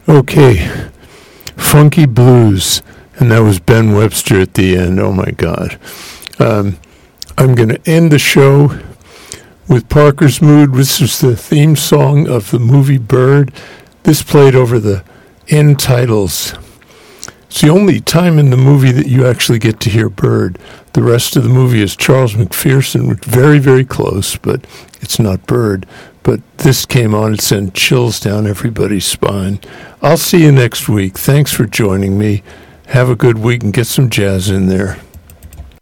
Okay, Funky Blues, and that was Ben Webster at the end. Oh my God. I'm going to end the show with Parker's Mood. This is the theme song of the movie Bird. This played over the end titles. It's the only time in the movie that you actually get to hear Bird. The rest of the movie is Charles McPherson, very, very close, but it's not Bird. But this came on and sent chills down everybody's spine. I'll see you next week. Thanks for joining me. Have a good week and get some jazz in there.